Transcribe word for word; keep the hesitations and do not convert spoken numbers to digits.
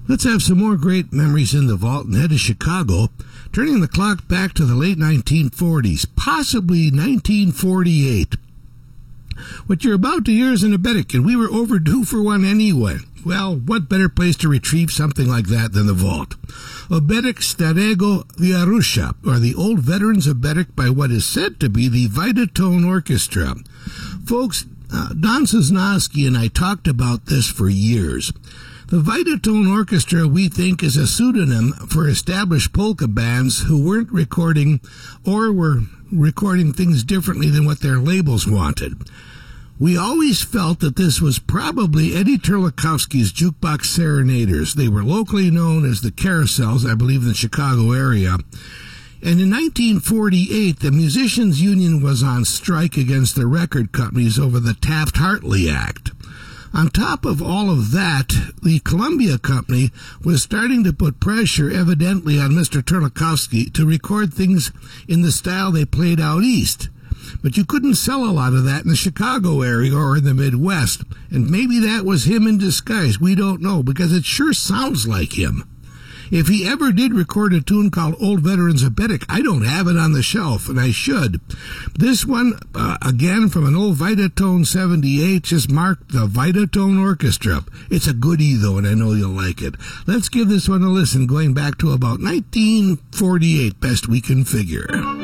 Let's have some more great memories in the vault and head to Chicago, turning the clock back to the late nineteen forties, possibly nineteen forty-eight. What you're about to hear is an Oberek, and we were overdue for one anyway. Well, what better place to retrieve something like that than the vault? Oberek Starego Viarusha, or the Old Veterans Oberek by what is said to be the Vitatone Orchestra. Folks, uh, Don Sosnowski and I talked about this for years. The Vitatone Orchestra, we think, is a pseudonym for established polka bands who weren't recording or were recording things differently than what their labels wanted. We always felt that this was probably Eddie Terlikowski's Jukebox Serenaders. They were locally known as the Carousels, I believe, in the Chicago area. And in nineteen forty-eight, the Musicians Union was on strike against the record companies over the Taft-Hartley Act. On top of all of that, the Columbia Company was starting to put pressure, evidently, on Mister Terlikowski to record things in the style they played out east. But you couldn't sell a lot of that in the Chicago area or in the Midwest. And maybe that was him in disguise. We don't know, because it sure sounds like him. If he ever did record a tune called Old Veterans Oberek, I don't have it on the shelf, and I should. This one, uh, again, from an old Vitatone seventy-eight, just marked the Vitatone Orchestra. It's a goodie, though, and I know you'll like it. Let's give this one a listen, going back to about nineteen forty-eight, best we can figure.